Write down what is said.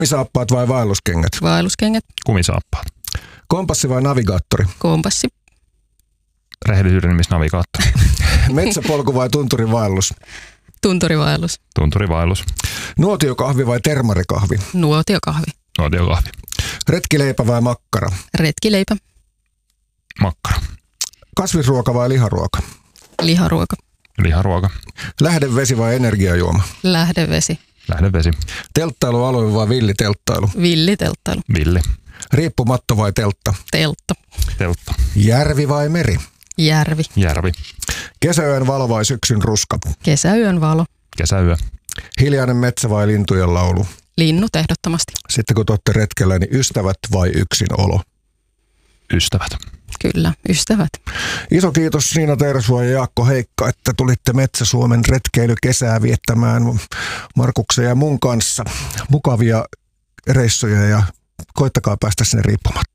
Kumisaappaat vai vaelluskengät? Vaelluskengät. Kumisaappaat. Kompassi vai navigaattori? Kompassi. Rehellisyyden nimissä navigaattori. Metsäpolku vai tunturivaellus? Tunturivaellus. Tunturivaellus. Nuotiokahvi vai termarikahvi? Nuotiokahvi. Nuotiokahvi. Retkileipä vai makkara? Retkileipä. Makkara. Kasvisruoka vai liharuoka? Liharuoka. Liharuoka. Lähdevesi vai energiajuoma? Lähdevesi. Lähdevesi. Telttailualue vai villitelttailu? Villitelttailu. Villi. Riippumatto vai teltta? Teltta. Teltta. Järvi vai meri? Järvi. Järvi. Kesäyön valo vai syksyn ruska? Kesäyön valo. Kesäyö. Hiljainen metsä vai lintujen laulu? Linnut ehdottomasti. Sitten kun te olette retkellä, niin ystävät vai yksinolo? Ystävät. Kyllä, ystävät. Iso kiitos Niina Tersua ja Jaakko Heikka, että tulitte Metsä-Suomen retkeilykesää viettämään Markuksen ja mun kanssa. Mukavia reissuja ja koittakaa päästä sinne riippumatta.